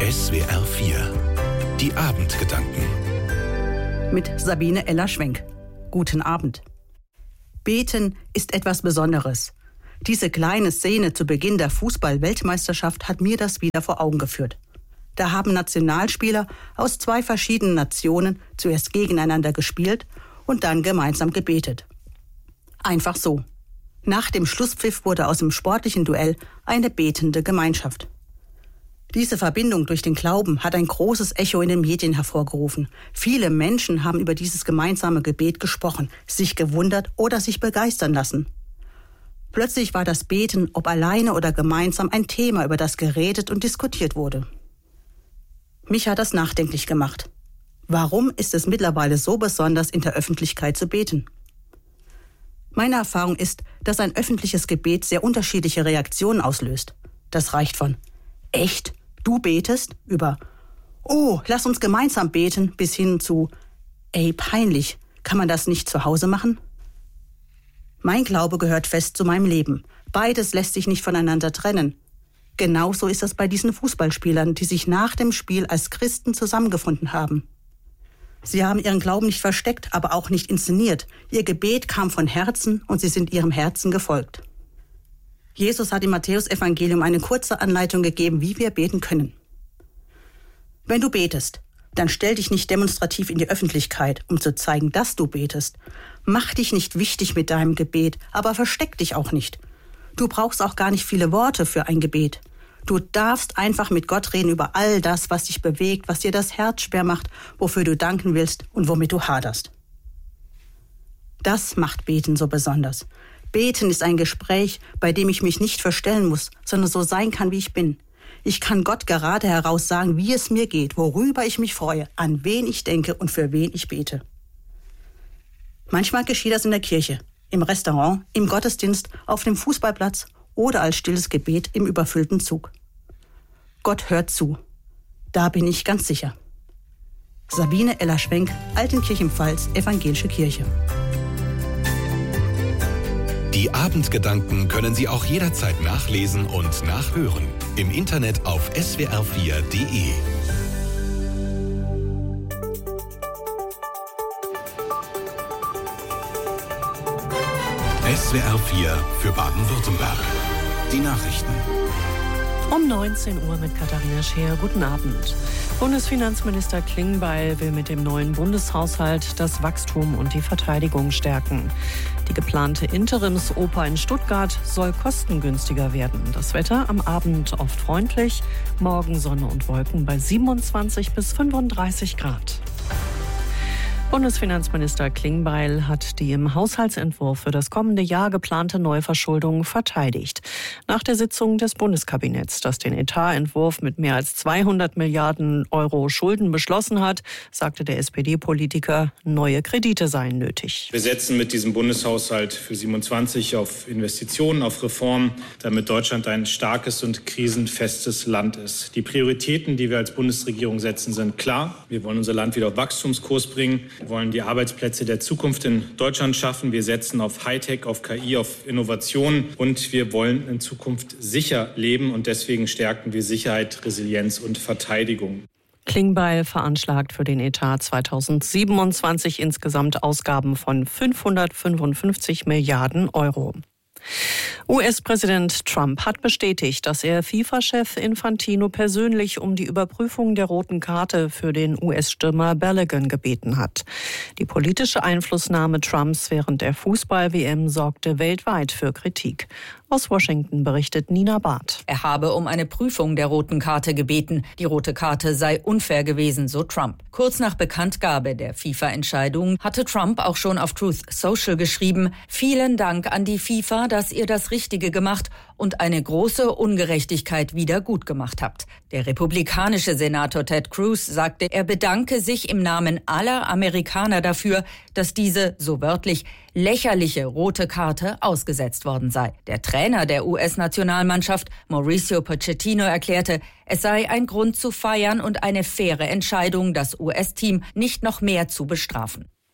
SWR 4. Die Abendgedanken. Mit Sabine Eller-Schwenk. Guten Abend. Beten ist etwas Besonderes. Diese kleine Szene zu Beginn der Fußball-Weltmeisterschaft hat mir das wieder vor Augen geführt. Da haben Nationalspieler aus 2 verschiedenen Nationen zuerst gegeneinander gespielt und dann gemeinsam gebetet. Einfach so. Nach dem Schlusspfiff wurde aus dem sportlichen Duell eine betende Gemeinschaft. Diese Verbindung durch den Glauben hat ein großes Echo in den Medien hervorgerufen. Viele Menschen haben über dieses gemeinsame Gebet gesprochen, sich gewundert oder sich begeistern lassen. Plötzlich war das Beten, ob alleine oder gemeinsam, ein Thema, über das geredet und diskutiert wurde. Mich hat das nachdenklich gemacht. Warum ist es mittlerweile so besonders, in der Öffentlichkeit zu beten? Meine Erfahrung ist, dass ein öffentliches Gebet sehr unterschiedliche Reaktionen auslöst. Das reicht von »Echt? Du betest?« über »Oh, lass uns gemeinsam beten« bis hin zu »Ey, peinlich, kann man das nicht zu Hause machen?« Mein Glaube gehört fest zu meinem Leben. Beides lässt sich nicht voneinander trennen. Genauso ist es bei diesen Fußballspielern, die sich nach dem Spiel als Christen zusammengefunden haben. Sie haben ihren Glauben nicht versteckt, aber auch nicht inszeniert. Ihr Gebet kam von Herzen und sie sind ihrem Herzen gefolgt. Jesus hat im Matthäusevangelium eine kurze Anleitung gegeben, wie wir beten können. Wenn du betest, dann stell dich nicht demonstrativ in die Öffentlichkeit, um zu zeigen, dass du betest. Mach dich nicht wichtig mit deinem Gebet, aber versteck dich auch nicht. Du brauchst auch gar nicht viele Worte für ein Gebet. Du darfst einfach mit Gott reden über all das, was dich bewegt, was dir das Herz schwer macht, wofür du danken willst und womit du haderst. Das macht Beten so besonders. Beten ist ein Gespräch, bei dem ich mich nicht verstellen muss, sondern so sein kann, wie ich bin. Ich kann Gott gerade heraus sagen, wie es mir geht, worüber ich mich freue, an wen ich denke und für wen ich bete. Manchmal geschieht das in der Kirche, im Restaurant, im Gottesdienst, auf dem Fußballplatz oder als stilles Gebet im überfüllten Zug. Gott hört zu. Da bin ich ganz sicher. Sabine Eller-Schwenk, Altenkirchen-Pfalz, Evangelische Kirche. Die Abendgedanken können Sie auch jederzeit nachlesen und nachhören. Im Internet auf swr4.de. SWR 4 für Baden-Württemberg. Die Nachrichten. Um 19 Uhr mit Katharina Scheer. Guten Abend. Bundesfinanzminister Klingbeil will mit dem neuen Bundeshaushalt das Wachstum und die Verteidigung stärken. Die geplante Interimsoper in Stuttgart soll kostengünstiger werden. Das Wetter am Abend oft freundlich, morgen Sonne und Wolken bei 27 bis 35 Grad. Bundesfinanzminister Klingbeil hat die im Haushaltsentwurf für das kommende Jahr geplante Neuverschuldung verteidigt. Nach der Sitzung des Bundeskabinetts, das den Etatentwurf mit mehr als 200 Milliarden Euro Schulden beschlossen hat, sagte der SPD-Politiker, neue Kredite seien nötig. Wir setzen mit diesem Bundeshaushalt für 27 auf Investitionen, auf Reformen, damit Deutschland ein starkes und krisenfestes Land ist. Die Prioritäten, die wir als Bundesregierung setzen, sind klar. Wir wollen unser Land wieder auf Wachstumskurs bringen. Wir wollen die Arbeitsplätze der Zukunft in Deutschland schaffen. Wir setzen auf Hightech, auf KI, auf Innovation und wir wollen in Zukunft sicher leben und deswegen stärken wir Sicherheit, Resilienz und Verteidigung. Klingbeil veranschlagt für den Etat 2027 insgesamt Ausgaben von 555 Milliarden Euro. US-Präsident Trump hat bestätigt, dass er FIFA-Chef Infantino persönlich um die Überprüfung der roten Karte für den US-Stürmer Balogun gebeten hat. Die politische Einflussnahme Trumps während der Fußball-WM sorgte weltweit für Kritik. Aus Washington berichtet Nina Barth. Er habe um eine Prüfung der roten Karte gebeten. Die rote Karte sei unfair gewesen, so Trump. Kurz nach Bekanntgabe der FIFA-Entscheidung hatte Trump auch schon auf Truth Social geschrieben: Vielen Dank an die FIFA, dass ihr das Richtige gemacht und eine große Ungerechtigkeit wieder gut gemacht habt. Der republikanische Senator Ted Cruz sagte, er bedanke sich im Namen aller Amerikaner dafür, dass diese, so wörtlich, lächerliche rote Karte ausgesetzt worden sei. Der Trainer der US-Nationalmannschaft, Mauricio Pochettino, erklärte, es sei ein Grund zu feiern und eine faire Entscheidung, das US-Team nicht noch mehr zu bestrafen.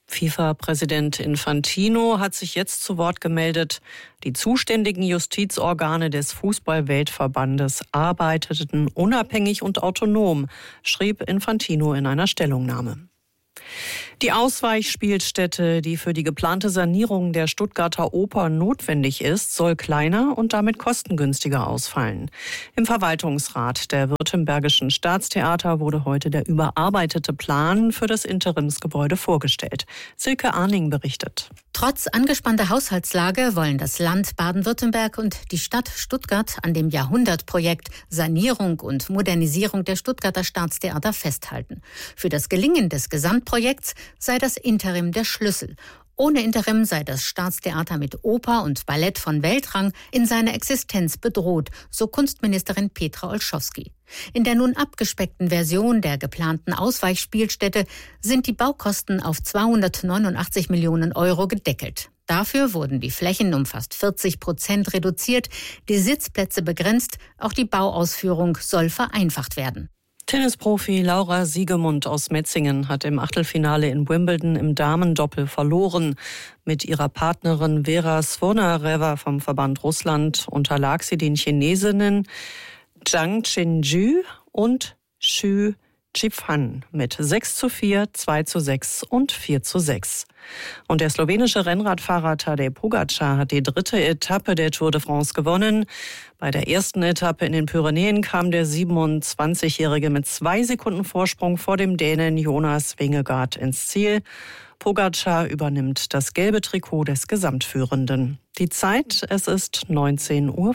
FIFA-Präsident Infantino hat sich jetzt zu Wort gemeldet. Die zuständigen Justizorgane des Fußball-Weltverbandes arbeiteten unabhängig und autonom, schrieb Infantino in einer Stellungnahme. Die Ausweichspielstätte, die für die geplante Sanierung der Stuttgarter Oper notwendig ist, soll kleiner und damit kostengünstiger ausfallen. Im Verwaltungsrat der Württembergischen Staatstheater wurde heute der überarbeitete Plan für das Interimsgebäude vorgestellt. Silke Arning berichtet. Trotz angespannter Haushaltslage wollen das Land Baden-Württemberg und die Stadt Stuttgart an dem Jahrhundertprojekt Sanierung und Modernisierung der Stuttgarter Staatstheater festhalten. Für das Gelingen des Gesamtprojekts sei das Interim der Schlüssel. Ohne Interim sei das Staatstheater mit Oper und Ballett von Weltrang in seiner Existenz bedroht, so Kunstministerin Petra Olschowski. In der nun abgespeckten Version der geplanten Ausweichspielstätte sind die Baukosten auf 289 Millionen Euro gedeckelt. Dafür wurden die Flächen um fast 40% reduziert, die Sitzplätze begrenzt, auch die Bauausführung soll vereinfacht werden. Tennisprofi Laura Siegemund aus Metzingen hat im Achtelfinale in Wimbledon im Damendoppel verloren. Mit ihrer Partnerin Vera Svonareva vom Verband Russland unterlag sie den Chinesinnen Zhang Chenju und Xu Zhifan mit 6:4, 2:6 und 4:6. Und der slowenische Rennradfahrer Tadej Pogačar hat die 3. Etappe der Tour de France gewonnen. Bei der ersten Etappe in den Pyrenäen kam der 27-Jährige mit 2 Sekunden Vorsprung vor dem Dänen Jonas Vingegaard ins Ziel. Pogačar übernimmt das gelbe Trikot des Gesamtführenden. Die Zeit, es ist 19:04 Uhr.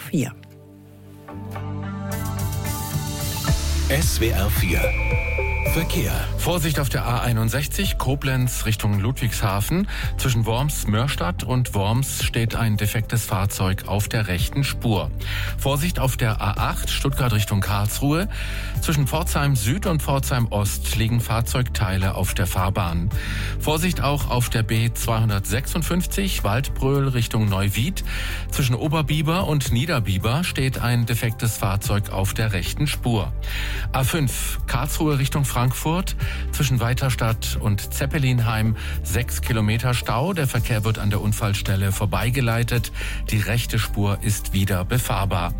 SWR 4 Verkehr. Vorsicht auf der A61 Koblenz Richtung Ludwigshafen. Zwischen Worms-Mörstadt und Worms steht ein defektes Fahrzeug auf der rechten Spur. Vorsicht auf der A8 Stuttgart Richtung Karlsruhe. Zwischen Pforzheim Süd und Pforzheim Ost liegen Fahrzeugteile auf der Fahrbahn. Vorsicht auch auf der B256 Waldbröl Richtung Neuwied. Zwischen Oberbiber und Niederbiber steht ein defektes Fahrzeug auf der rechten Spur. A5 Karlsruhe Richtung Frankfurt. Zwischen Weiterstadt und Zeppelinheim 6 Kilometer Stau. Der Verkehr wird an der Unfallstelle vorbeigeleitet. Die rechte Spur ist wieder befahrbar.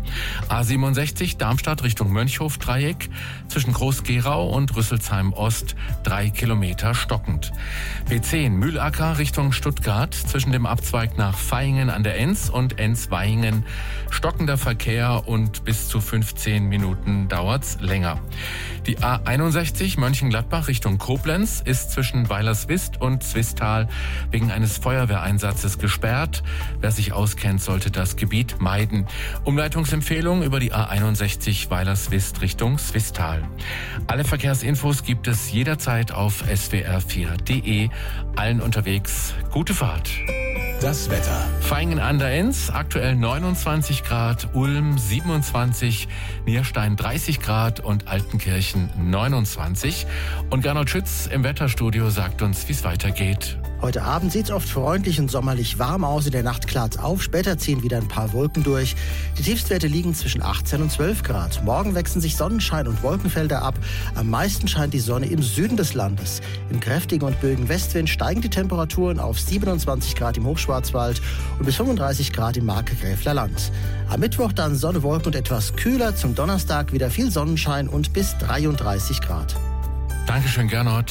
A67 Darmstadt Richtung Mönchhof-Dreieck. Zwischen Groß-Gerau und Rüsselsheim Ost 3 Kilometer stockend. B10 Mühlacker Richtung Stuttgart. Zwischen dem Abzweig nach Vaihingen an der Enz und Enz-Vaihingen stockender Verkehr und bis zu 15 Minuten dauert's länger. Die A61 Mönchengladbach Richtung Koblenz ist zwischen Weilerswist und Zwistal wegen eines Feuerwehreinsatzes gesperrt. Wer sich auskennt, sollte das Gebiet meiden. Umleitungsempfehlung über die A61 Weilerswist Richtung Zwistal. Alle Verkehrsinfos gibt es jederzeit auf swr4.de. Allen unterwegs gute Fahrt. Das Wetter. Vaihingen an der Enz, aktuell 29 Grad, Ulm 27, Nierstein 30 Grad und Altenkirchen 29. Und Gernot Schütz im Wetterstudio sagt uns, wie es weitergeht. Heute Abend sieht es oft freundlich und sommerlich warm aus. In der Nacht klart es auf. Später ziehen wieder ein paar Wolken durch. Die Tiefstwerte liegen zwischen 18 und 12 Grad. Morgen wechseln sich Sonnenschein und Wolkenfelder ab. Am meisten scheint die Sonne im Süden des Landes. Im kräftigen und böigen Westwind steigen die Temperaturen auf 27 Grad im Hochschwarzwald und bis 35 Grad im Markgräfler Land. Am Mittwoch dann Sonne, Wolken und etwas kühler. Zum Donnerstag wieder viel Sonnenschein und bis 33 Grad. Dankeschön, Gernot.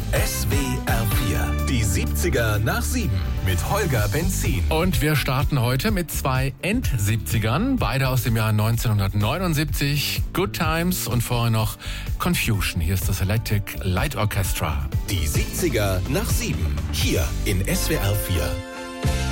SWR 4, die 70er nach 7 mit Holger Benzin. Und wir starten heute mit 2 End-70ern, beide aus dem Jahr 1979. Good Times und vorher noch Confusion. Hier ist das Electric Light Orchestra. Die 70er nach 7, hier in SWR 4.